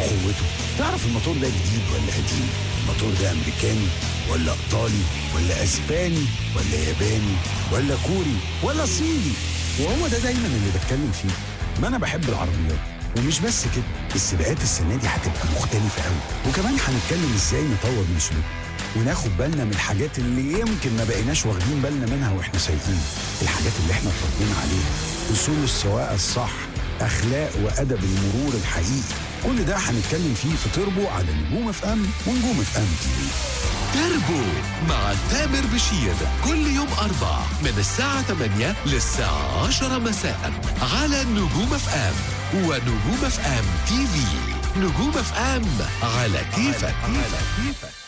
وقوته. تعرف الموتور ده جديد ولا قديم؟ الموتور ده أمريكاني ولا إيطالي ولا أسباني ولا ياباني ولا كوري ولا صيني؟ وهو ده دايما اللي بتكلم فيه. ما أنا بحب العربيات. ومش بس كده، السباقات السنة دي هتبقى مختلفة قوي. وكمان هنتكلم ازاي نطور من سلوكنا وناخد بالنا من الحاجات اللي يمكن ما بقيناش واخدين بالنا منها واحنا سايقين. الحاجات اللي احنا اتربينا عليها، اصول السواقه الصح، اخلاق وادب المرور الحقيقي. كل ده هنتكلم فيه في تربو على نجوم اف ام ونجوم اف ام تي في. تربو مع تامر بشير كل يوم أربع من الساعة 8 للساعة 10 مساء على نجوم اف ام ونجوم اف ام تي في. نجوم اف ام على كيفك.